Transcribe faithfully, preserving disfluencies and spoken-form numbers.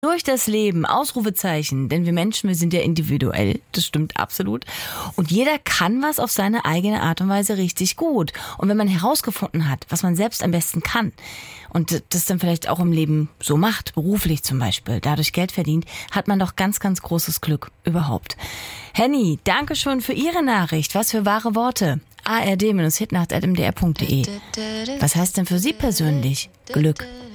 Durch das Leben, Ausrufezeichen, denn wir Menschen, wir sind ja individuell, das stimmt absolut. Und jeder kann was auf seine eigene Art und Weise richtig gut. Und wenn man herausgefunden hat, was man selbst am besten kann und das dann vielleicht auch im Leben so macht, beruflich zum Beispiel, dadurch Geld verdient, hat man doch ganz, ganz großes Glück überhaupt. Henny, danke schon für Ihre Nachricht. Was für wahre Worte. A R D Bindestrich hitnacht at m d r punkt d e. Was heißt denn für Sie persönlich Glück?